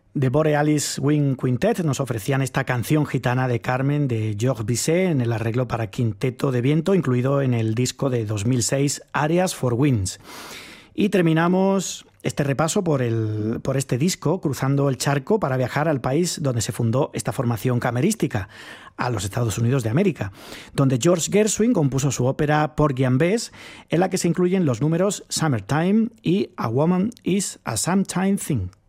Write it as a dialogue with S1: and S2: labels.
S1: The Borealis Wind Quintet nos ofrecían esta canción gitana de Carmen de Georges Bizet en el arreglo para quinteto de viento incluido en el disco de 2006 Arias for Winds. Y terminamos este repaso por este disco cruzando el charco para viajar al país donde se fundó esta formación camerística, a los Estados Unidos de América, donde George Gershwin compuso su ópera Porgy and Bess, en la que se incluyen los números Summertime y A Woman is a Sometime Thing.